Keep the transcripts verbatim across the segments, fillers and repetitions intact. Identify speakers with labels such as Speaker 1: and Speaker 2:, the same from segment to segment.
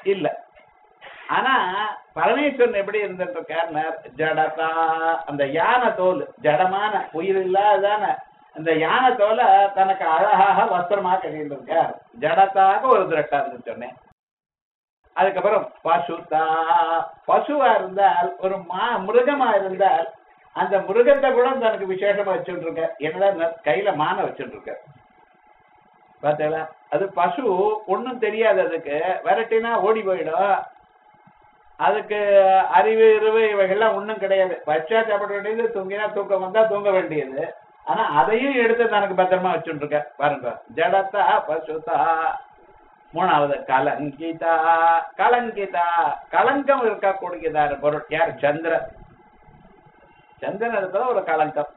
Speaker 1: இல்ல. ஆனா பரமேஸ்வரன் எப்படி இருந்துட்டு இருக்கார்? ஜடதா, அந்த யானை தோல், ஜடமான உயிர் இல்லாதான அந்த யானை தோலை தனக்கு அழகாக வஸ்திரமா கட்டிட்டு இருக்கார். ஜடத்தாக ஒரு திரட்டா இருந்து சொன்னேன். அதுக்கப்புறம் பசுதா, பசுவா இருந்தால் ஒரு மா மிருகமா இருந்தால் அந்த மிருகத்தை கூட தனக்கு விசேஷமா வச்சுட்டு இருக்க. என்னடா கையில மான வச்சுட்டு இருக்க பார்த்தீங்களா? அது பசு, ஒன்னும் தெரியாது, அதுக்கு விரட்டினா ஓடி போயிடும். அதுக்கு அறிவு இருவு இவைகள்லாம் ஒன்றும் கிடையாது. பச்சா சாப்பிட வேண்டியது, தூங்கினா தூக்கம் வந்தா தூங்க வேண்டியது. ஆனா அதையும் எடுத்து தனக்கு பத்திரமா வச்சுட்டு இருக்க பாருங்க. ஜடதா பசுதா. மூணாவது கலங்கிதா. கலங்கிதா, கலங்கம் இருக்கக்கூடியதான பொருள் யார்? சந்திரன். சந்திரன் இடத்துல ஒரு கலங்கம்.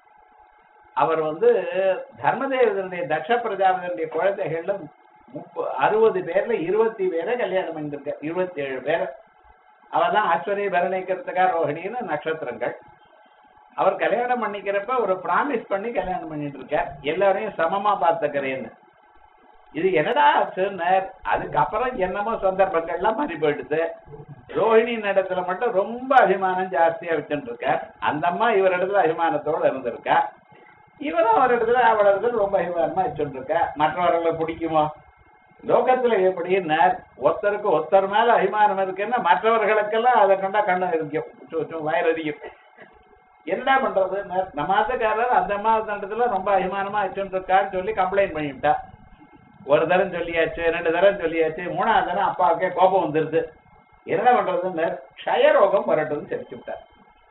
Speaker 1: அவர் வந்து தர்மதேவனுடைய தக்ஷ பிரஜாபதியுடைய குழந்தைகள்ல முப்ப அறுபது பேர்ல இருபத்தி பேரை கல்யாணம் பண்ணிருக்க. இருபத்தி ஏழு பேர். அவர் தான் அஸ்வரி பரணிக்கிறதுக்கா ரோஹிணின்னு நட்சத்திரங்கள். அவர் கல்யாணம் பண்ணிக்கிறப்ப ஒரு பிராமிஸ் பண்ணி கல்யாணம் பண்ணிட்டு இருக்கார், எல்லாரையும் சமமா பார்த்துக்கிறேன்னு. இது என்னடா ஆச்சுன்னார். அதுக்கப்புறம் என்னமோ சந்தர்ப்பங்கள்லாம் மாறி போயிடுது. ரோஹிணி இடத்துல மட்டும் ரொம்ப அபிமானம் ஜாஸ்தியா வச்சுட்டு இருக்கார். அந்த அம்மா இவர் இடத்துல அபிமானத்தோட இருந்திருக்கா. இவரும் ஒரு இடத்துல அவள் இடத்துல ரொம்ப அபிமானமா வச்சுட்டு இருக்கா. மற்றவர்களை பிடிக்குமோ? லோகத்துல எப்படின்னா ஒருத்தருக்கு ஒருத்தர் மேல அபிமானம் இருக்குன்னா மற்றவர்களுக்கெல்லாம் அதை கண்டா கண்ணு இருக்கும், வயிறறியும். என்ன பண்றது? நம்ம ஆத்தக்காரர் அந்த மாதத்துல ரொம்ப அபிமானமா வச்சுட்டு இருக்கான்னு சொல்லி கம்ப்ளைண்ட் பண்ணிவிட்டா. ஒரு தரம் சொல்லியாச்சு, ரெண்டு தரம் சொல்லியாச்சு, மூணாவது தரம் அப்பாவுக்கே கோபம் வந்துருது. என்ன பண்றதுன்னு க்ஷயரோகம் வரட்டும்னு தெரிச்சு விட்டார்.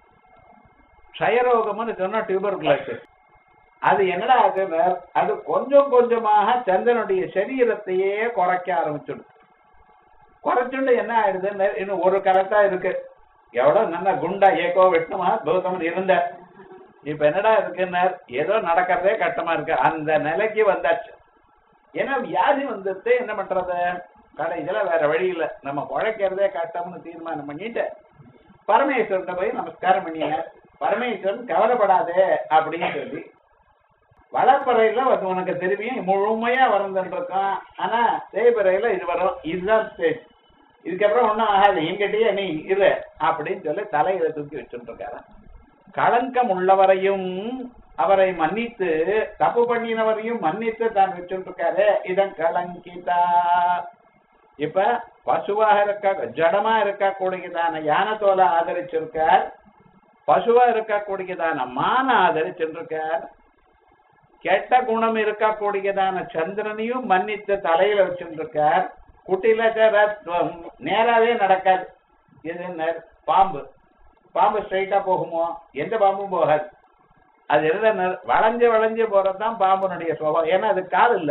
Speaker 1: க்ஷயரோகம்னு சொன்னா டியூபர்குலோசிஸ். அது என்னடா ஆகுது? அது கொஞ்சம் கொஞ்சமாக சந்திரனுடைய சரீரத்தையே குறைக்க ஆரம்பிச்சுடும். குறைச்சுண்டு என்ன ஆயிடுதுன்னு, இன்னும் ஒரு கரெக்டா இருக்கு, எவ்வளவு நல்லா குண்டா ஏகோ விஷ்ணுமா கௌதமன் இருந்த, இப்ப என்னடா இருக்குன்னு ஏதோ நடக்கிறதே கஷ்டமா இருக்கு, அந்த நிலைக்கு வந்தாச்சு. ஏன்னா வியாதி வந்துட்டு என்ன பண்றது? கடைசியில வேற வழி இல்லை, நம்ம குழைக்கிறதே கஷ்டம்னு தீர்மானம் பண்ணிட்டு பரமேஸ்வரன் போய் நமஸ்காரம் பண்ணிய. பரமேஸ்வரன் கவலைப்படாதே அப்படின்னு சொல்லி வளர்ப்பறையில உனக்கு திரும்பியும் முழுமையா வரந்துருக்கான். ஆனா தேய்பறையில இது வரும், இதுதான் ஸ்டேஜ், இதுக்கப்புறம் ஒன்னும் ஆகாது, எங்கிட்டயே நீ இரு அப்படின்னு சொல்லி தலையில தூக்கி வச்சுட்டு இருக்காரு. களங்கம் உள்ளவரையும் அவரை மன்னித்து, தப்பு பண்ணினவரையும் மன்னித்து தான் வச்சுட்டு இருக்காரு. இதன் கலங்கிதா. இப்ப பசுவாக இருக்க, ஜடமா இருக்கக்கூடியதான யானை தோலை ஆதரிச்சிருக்கார். பசுவா இருக்கக்கூடியதான மான ஆதரிச்சிருக்கார். கெட்ட குணம் இருக்கக்கூடியதான சந்திரனையும் மன்னித்து தலையில வச்சுருக்கார். குட்டிலச்சரத்வம், நேராவே நடக்காது. இது பாம்பு, பாம்பு ஸ்ட்ரைட்டா போகுமோ? எந்த பாம்பும் போகாது. அது என்ன வளைஞ்சு வளைஞ்சு போறதுதான் பாம்புனுடைய சுபாவம். ஏன்னா அது கால் இல்ல,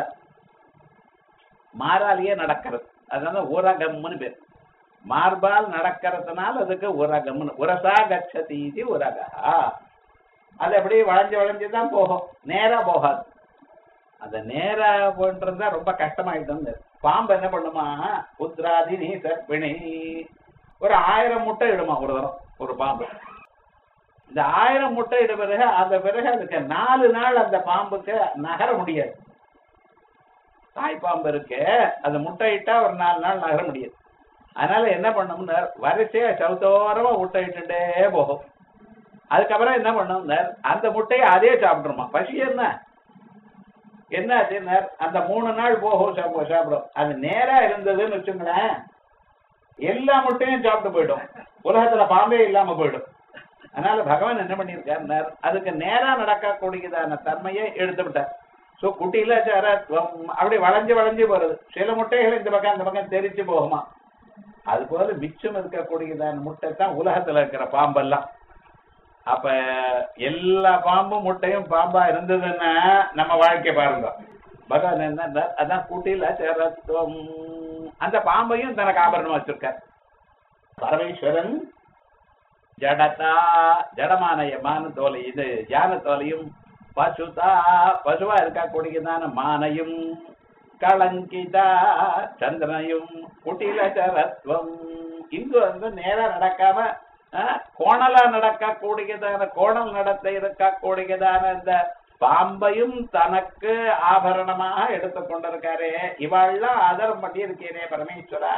Speaker 1: மாறாலேயே நடக்கிறது. அதனால உரகம்னு பேர். மார்பால் நடக்கிறதுனால அதுக்கு உரகம்னு. உரசா கச்சதி உரகா. அது அப்படியே வளைஞ்சு வளைஞ்சுதான் போகும், நேரா போகாது. அந்த நேரா போன்றதுதான் ரொம்ப கஷ்டமாயிட்டு. பாம்பு என்ன பண்ணுமா? புத்ராதி நீ சர்பிணி, ஒரு ஆயிரம் முட்டை இடுமா ஒரு தரம் ஒரு பாம்பு. இந்த ஆயிரம் முட்டை இட பிறகு அந்த பிறகு அதுக்கு நாலு நாள் அந்த பாம்புக்கு நகர முடியாது. தாய் பாம்பு இருக்கு, அது முட்டை இட்டா ஒரு நாலு நாள் நகர முடியாது. அதனால என்ன பண்ணோம்னா வரிசையா சவுத்தோரமா முட்டை இட்டுட்டே போகும். அதுக்கப்புறம் என்ன பண்ணோம், அந்த முட்டையை அதே சாப்பிட்டுருமா. பசி என்ன என்ன அந்த மூணு நாள் போகும் சாப்பிடும். அது நேரா இருந்ததுன்னு வச்சுங்களேன், எல்லா முட்டையும் சாப்பிட்டு போயிடும், உலகத்துல பாம்பே இல்லாம போயிடும். அதனால பகவான் என்ன பண்ணியிருக்கார், அதுக்கு நேரா நடக்கக்கூடியதான தன்மையை எடுத்து விட்டார். சோ குட்டியில சரத்வம் அப்படி வளைஞ்சு வளைஞ்சு போறது. சில முட்டைகள் இந்த பக்கம் அந்த பக்கம் தெரிச்சு போகுமா. அது போல மிச்சம் இருக்கக்கூடியதான முட்டை தான் உலகத்துல இருக்கிற பாம்பெல்லாம். அப்ப எல்லா பாம்பும் முட்டையும் பாம்பா இருந்ததுன்னா நம்ம வாழ்க்கை பாருங்க. பகவான் என்ன, அதான் குட்டியில சரத்வம், அந்த பாம்பையும் தனக்கு ஆபரணமா வச்சிருக்கார். பரமேஸ்வரன் ஜடதா, ஜடமான மான தோலை, இது யான தோலையும், பசுதா பசுவா இருக்கக்கூடியதான மானையும், கலங்கிதா சந்திரனையும், குட்டில சரத்வம் இங்கு வந்து நேரா நடக்காம கோணலா நடக்கக்கூடியதான கோணல் நடத்த இருக்கக்கூடியதான இந்த பாம்பையும் தனக்கு ஆபரணமாக எடுத்துக் கொண்டிருக்காரு. இவாள்லாம் ஆதரம் பண்ணி இருக்கேனே பரமேஸ்வரா.